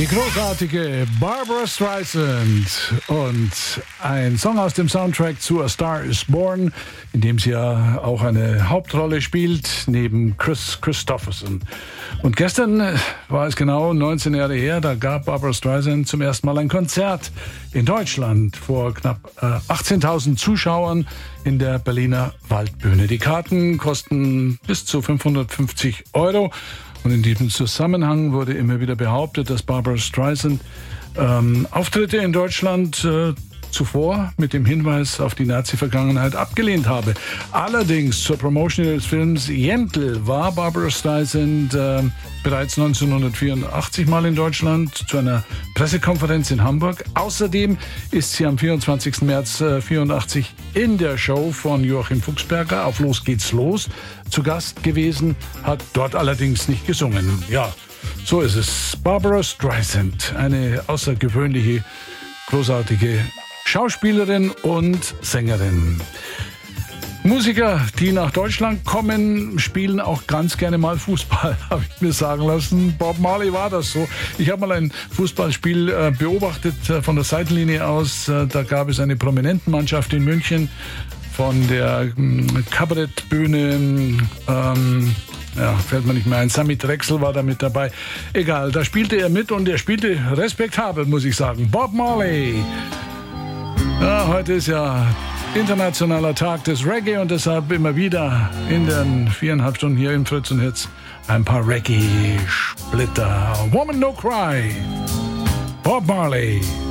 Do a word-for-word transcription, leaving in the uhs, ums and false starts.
Die großartige Barbra Streisand und ein Song aus dem Soundtrack zu A Star Is Born, in dem sie ja auch eine Hauptrolle spielt, neben Kris Kristofferson. Und gestern war es genau neunzehn Jahre her, da gab Barbra Streisand zum ersten Mal ein Konzert in Deutschland vor knapp äh, achtzehntausend Zuschauern in der Berliner Waldbühne. Die Karten kosten bis zu fünfhundertfünfzig Euro. Und in diesem Zusammenhang wurde immer wieder behauptet, dass Barbra Streisand ähm, Auftritte in Deutschland äh, zuvor mit dem Hinweis auf die Nazi-Vergangenheit abgelehnt habe. Allerdings zur Promotion des Films Yentl war Barbra Streisand äh, bereits neunzehnhundertvierundachtzig mal in Deutschland zu einer Pressekonferenz in Hamburg. Außerdem ist sie am vierundzwanzigsten März vierundachtzig in der Show von Joachim Fuchsberger auf Los geht's los zu Gast gewesen, hat dort allerdings nicht gesungen. Ja, so ist es. Barbra Streisand, eine außergewöhnliche, großartige Schauspielerin und Sängerin. Musiker, die nach Deutschland kommen, spielen auch ganz gerne mal Fußball, habe ich mir sagen lassen. Bob Marley war das so. Ich habe mal ein Fußballspiel äh, beobachtet äh, von der Seitenlinie aus. Äh, da gab es eine Prominentenmannschaft in München von der ähm, Kabarettbühne. Ähm, ja, fällt mir nicht mehr ein. Sammy Drechsel war da mit dabei. Egal, da spielte er mit und er spielte respektabel, muss ich sagen. Bob Marley. Ja, heute ist ja internationaler Tag des Reggae und deshalb immer wieder in den viereinhalb Stunden hier im Fritz und Hits ein paar Reggae-Splitter. Woman No Cry, Bob Marley.